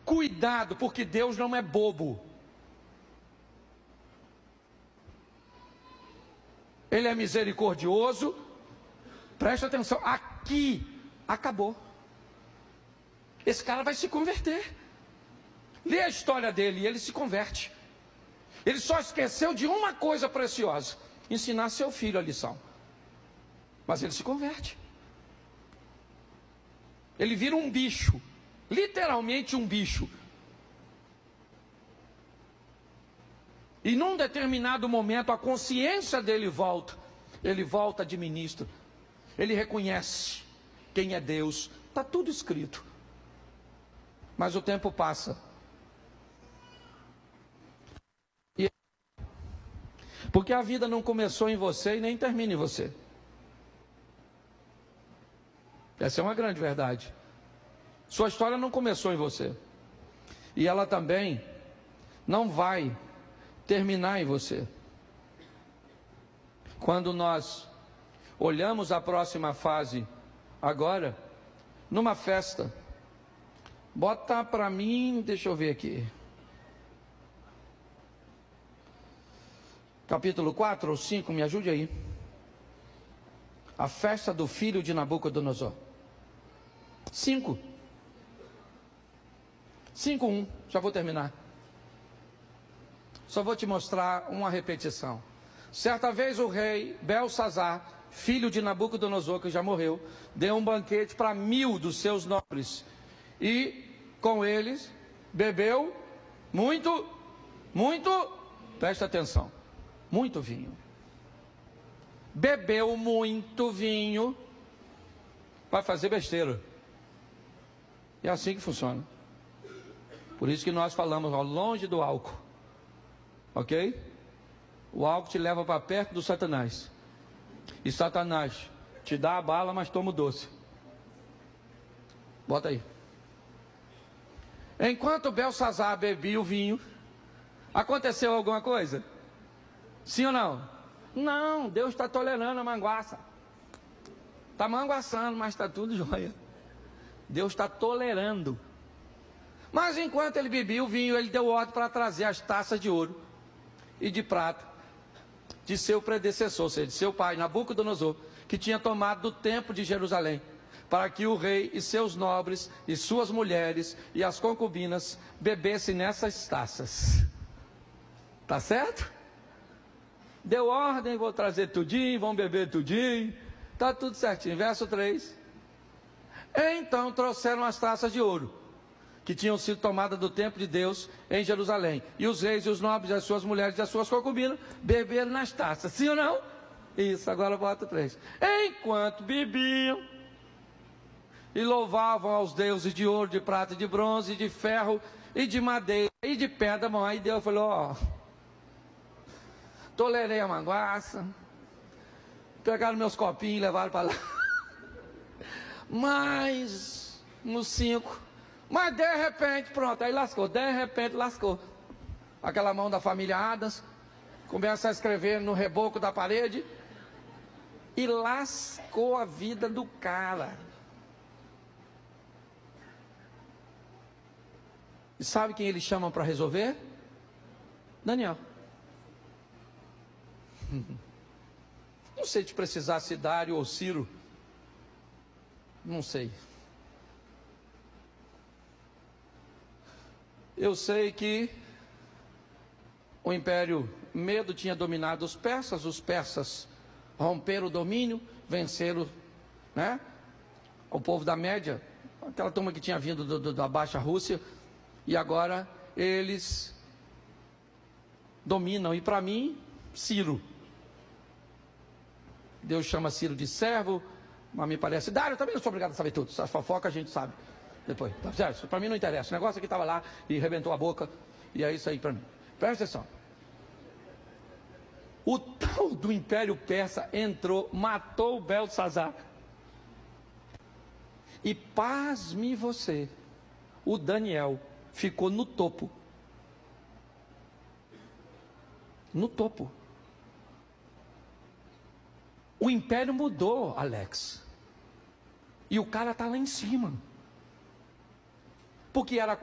Cuidado, porque Deus não é bobo. Ele é misericordioso. Presta atenção, aqui acabou. Esse cara vai se converter. Lê a história dele e ele se converte. Ele só esqueceu de uma coisa preciosa: ensinar seu filho a lição. Mas ele se converte. Ele vira um bicho, literalmente um bicho. E num determinado momento a consciência dele volta. Ele volta de ministro. Ele reconhece quem é Deus. Está tudo escrito. Mas o tempo passa. Porque a vida não começou em você e nem termina em você. Essa é uma grande verdade. Sua história não começou em você. E ela também não vai terminar em você. Quando nós olhamos a próxima fase agora, numa festa, bota para mim, deixa eu ver aqui. Capítulo 4 ou 5, me ajude aí. A festa do filho de Nabucodonosor. 5. 5:1, já vou terminar. Só vou te mostrar uma repetição. Certa vez o rei Belsazar, filho de Nabucodonosor, que já morreu, deu um banquete para 1000 dos seus nobres. E com eles bebeu muito, presta atenção, muito vinho. Bebeu muito vinho, vai fazer besteira. É assim que funciona. Por isso que nós falamos, ó, longe do álcool. Ok? O álcool te leva para perto do Satanás. E Satanás te dá a bala, mas toma o doce. Bota aí. Enquanto Belsazar bebia o vinho, aconteceu alguma coisa? Sim ou não? Não, Deus está tolerando a manguaça. Está manguaçando, mas está tudo jóia. Deus está tolerando. Mas enquanto ele bebia o vinho, ele deu ordem para trazer as taças de ouro e de prata de seu predecessor, ou seja, de seu pai, Nabucodonosor, que tinha tomado do templo de Jerusalém, para que o rei e seus nobres e suas mulheres e as concubinas bebessem nessas taças. Tá certo? Deu ordem, vou trazer tudinho, vão beber tudinho, tá tudo certinho. Verso 3. Então trouxeram as taças de ouro, que tinham sido tomadas do templo de Deus em Jerusalém. E os reis e os nobres, as suas mulheres e as suas concubinas, beberam nas taças. Sim ou não? Isso, agora bota 3. Enquanto bebiam e louvavam aos deuses de ouro, de prata, de bronze, de ferro e de madeira e de pedra, bom, aí Deus falou, ó, tolerei a manguaça, pegaram meus copinhos e levaram para lá. Mas, no 5, mas de repente, pronto, aí lascou, de repente lascou. Aquela mão da família Adams começa a escrever no reboco da parede e lascou a vida do cara. E sabe quem eles chamam para resolver? Daniel. Não sei se precisasse Dário ou Ciro. Não sei. Eu sei que o Império Medo tinha dominado os persas romperam o domínio, venceram, né, o povo da Média, aquela turma que tinha vindo da Baixa Rússia, e agora eles dominam, e para mim, Ciro. Deus chama Ciro de servo, mas me parece, Dário, eu também não sou obrigado a saber tudo, essa fofoca a gente sabe. Depois, tá certo? Para mim não interessa. O negócio aqui estava lá e rebentou a boca. E é isso aí para mim. Presta atenção. O tal do Império Persa entrou, matou o Belsazar. E pasme você, o Daniel ficou no topo. No topo. O império mudou, Alex. E o cara está lá em cima. Porque era